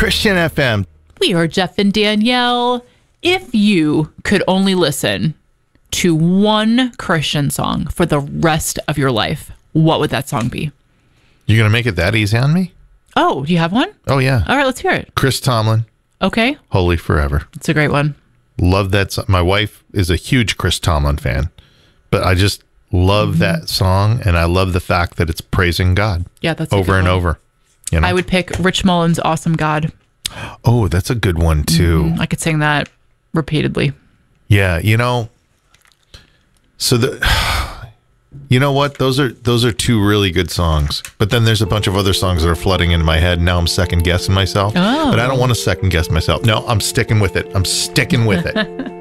Christian FM. We are Jeff and Danielle. If you could only listen to one Christian song for the rest of your life, what would that song be? You're going to make it that easy on me? Oh, do you have one? Oh, yeah. All right, let's hear it. Chris Tomlin. Okay. Holy Forever. It's a great one. Love that song. My wife is a huge Chris Tomlin fan, but I just love that song, and I love the fact that it's praising God. Yeah, that's over and over. You know? I would pick Rich Mullins' Awesome God. Oh, that's a good one, too. I could sing that repeatedly. Yeah, you know, so you know what? Those are two really good songs. But then there's a bunch of other songs that are flooding into my head. And now I'm second guessing myself. Oh. But I don't want to second guess myself. No, I'm sticking with it. I'm sticking with it.